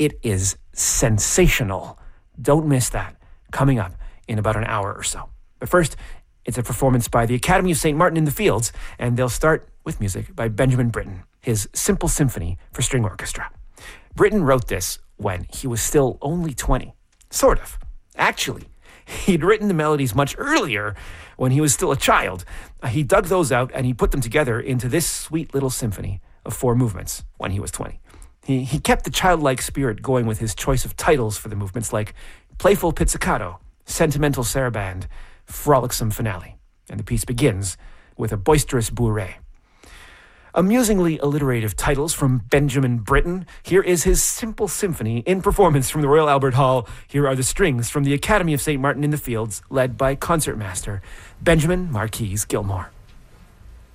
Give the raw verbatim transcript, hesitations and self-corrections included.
It is sensational. Don't miss that. Coming up in about an hour or so. But first, it's a performance by the Academy of Saint Martin in the Fields, and they'll start with music by Benjamin Britten, his Simple Symphony for String Orchestra. Britten wrote this when he was still only twenty. Sort of. Actually, he'd written the melodies much earlier when he was still a child. Uh, he dug those out and he put them together into this sweet little symphony of four movements when he was twenty. He, he kept the childlike spirit going with his choice of titles for the movements like Playful Pizzicato, Sentimental Saraband, Frolicsome Finale. And the piece begins with a boisterous bourrée. Amusingly alliterative titles from Benjamin Britten. Here is his Simple Symphony in performance from the Royal Albert Hall. Here are the strings from the Academy of Saint Martin in the Fields, led by concertmaster Benjamin Marquise Gilmore.